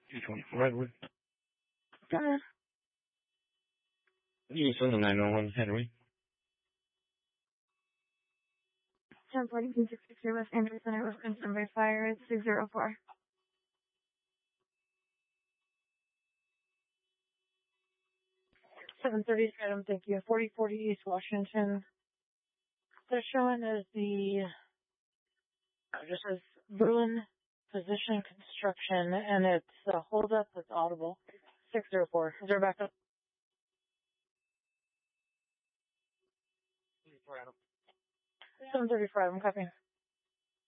224 Redwood. Gunner. You send the 911 Henry. 1042 West Andrews Center was concerned by fire at 604. $730, thank you. 4040 East Washington. They're showing as just says Bruin Position Construction, and it's a holdup that's audible. 604. Is there backup? 735, I'm copying.